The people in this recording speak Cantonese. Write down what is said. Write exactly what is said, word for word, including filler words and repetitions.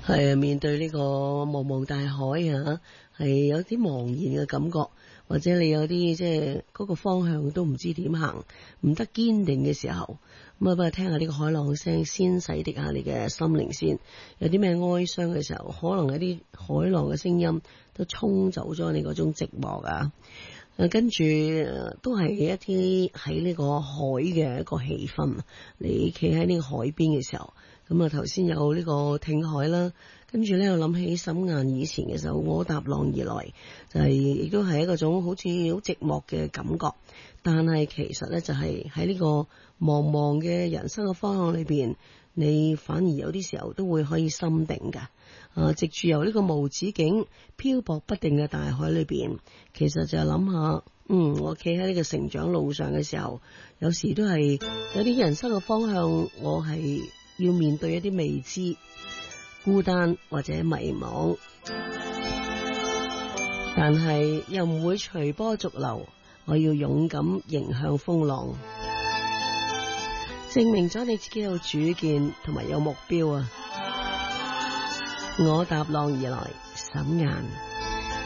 係啊，面對呢個茫茫大海啊，係有啲茫然嘅感覺，或者你有啲即係嗰個方向都唔知點行，唔得堅定嘅時候，咁啊，不如聽下呢個海浪聲，先洗滌下你嘅心靈先。有啲咩哀傷嘅時候，可能有啲海浪嘅聲音都沖走咗你嗰種寂寞啊。誒，跟住都係一啲喺呢個海嘅一個氣氛。你企喺呢個海邊嘅時候，咁啊頭先有呢個聽海啦，跟住咧又諗起沈雁以前嘅時候，我踏浪而來，就係亦都係一個種好似好寂寞嘅感覺。但係其實咧就係喺呢個茫茫嘅人生嘅方向裏邊，你反而有啲時候都會可以心定噶。啊，藉住由呢個無止境漂泊不定嘅大海裏邊，其實就係諗下，嗯，我企喺呢個成長路上嘅時候，有時都係有啲人生嘅方向，我係要面對一啲未知、孤單或者迷茫，但係又唔會隨波逐流，我要勇敢迎向風浪，證明咗你自己有主見同埋有目標啊！我踏浪而來，沈雁。